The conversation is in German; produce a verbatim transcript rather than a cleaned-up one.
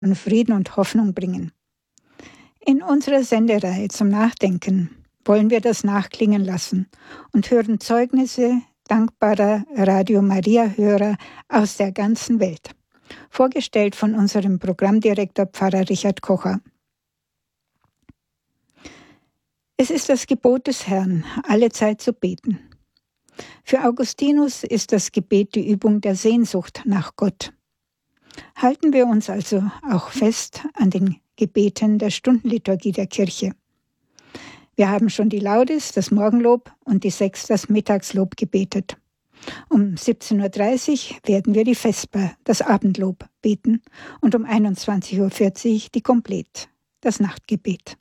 Frieden und Hoffnung bringen. In unserer Sendereihe zum Nachdenken wollen wir das nachklingen lassen und hören Zeugnisse dankbarer Radio Maria-Hörer aus der ganzen Welt. Vorgestellt von unserem Programmdirektor Pfarrer Richard Kocher. Es ist das Gebot des Herrn, alle Zeit zu beten. Für Augustinus ist das Gebet die Übung der Sehnsucht nach Gott. Halten wir uns also auch fest an den Gebeten der Stundenliturgie der Kirche. Wir haben schon die Laudes, das Morgenlob und die Sechs, das Mittagslob gebetet. Um siebzehn Uhr dreißig werden wir die Vesper, das Abendlob, beten und um einundzwanzig Uhr vierzig die Komplet, das Nachtgebet.